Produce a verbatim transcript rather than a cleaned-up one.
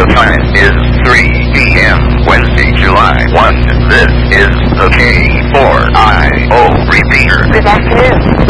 The time is three p m Wednesday, July first. This is the K four I O repeater. Good afternoon.